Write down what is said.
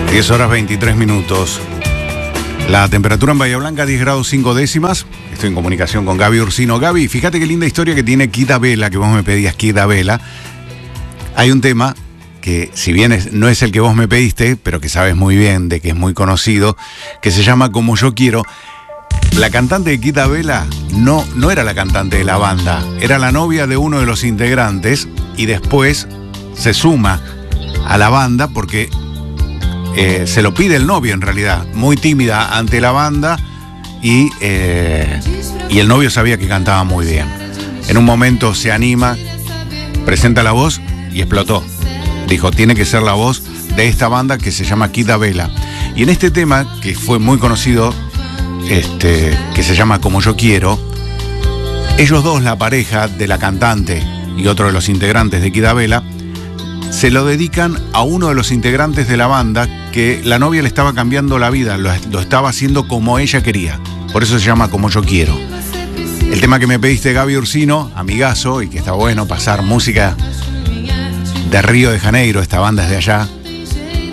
10 horas 23 minutos. La temperatura en Bahía Blanca, 10 grados 5 décimas. Estoy en comunicación con Gaby Ursino. Gaby, fíjate qué linda historia que tiene Quita Vela, que vos me pedías, Quita Vela. Hay un tema que, si bien no es el que vos me pediste, pero que sabes muy bien, de que es muy conocido, que se llama Como Yo Quiero. La cantante de Quita Vela no era la cantante de la banda, era la novia de uno de los integrantes y después se suma a la banda porque se lo pide el novio en realidad, muy tímida ante la banda y el novio sabía que cantaba muy bien. En un momento se anima, presenta la voz y explotó. Dijo, tiene que ser la voz de esta banda que se llama Quita Vela. Y en este tema, que fue muy conocido, que se llama Como Yo Quiero, ellos dos, la pareja de la cantante y otro de los integrantes de Quita Vela, se lo dedican a uno de los integrantes de la banda que la novia le estaba cambiando la vida, lo estaba haciendo como ella quería. Por eso se llama Como Yo Quiero. El tema que me pediste, Gaby Ursino, amigazo, y que está bueno pasar música de Río de Janeiro, esta banda es de allá,